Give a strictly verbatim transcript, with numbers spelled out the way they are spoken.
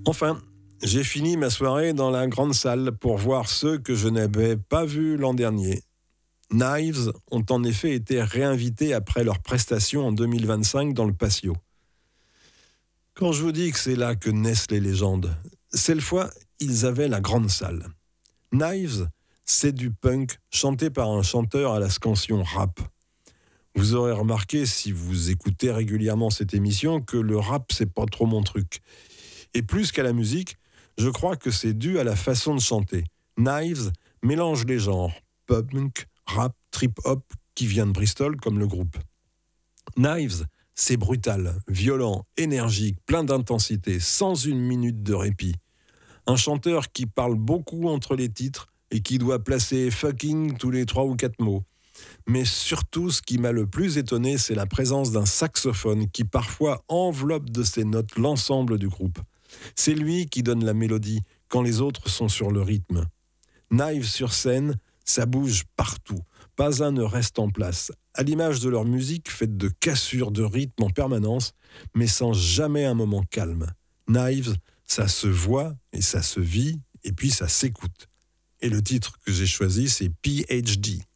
Enfin, j'ai fini ma soirée dans la grande salle pour voir ceux que je n'avais pas vus l'an dernier. Knives ont en effet été réinvités après leur prestation en deux mille vingt-cinq dans le Patio. Quand je vous dis que c'est là que naissent les légendes, cette fois, ils avaient la grande salle. Knives, c'est du punk chanté par un chanteur à la scansion rap. Vous aurez remarqué, si vous écoutez régulièrement cette émission, que le rap, c'est pas trop mon truc. Et plus qu'à la musique, je crois que c'est dû à la façon de chanter. Knives mélange les genres punk, rap, trip-hop, qui vient de Bristol comme le groupe. Knives, c'est brutal, violent, énergique, plein d'intensité, sans une minute de répit. Un chanteur qui parle beaucoup entre les titres et qui doit placer fucking tous les trois ou quatre mots. Mais surtout, ce qui m'a le plus étonné, c'est la présence d'un saxophone qui parfois enveloppe de ses notes l'ensemble du groupe. C'est lui qui donne la mélodie quand les autres sont sur le rythme. Knives sur scène, ça bouge partout. Pas un ne reste en place. À l'image de leur musique faite de cassures de rythme en permanence, mais sans jamais un moment calme. Knives, ça se voit et ça se vit, et puis ça s'écoute. Et le titre que j'ai choisi, c'est P H D.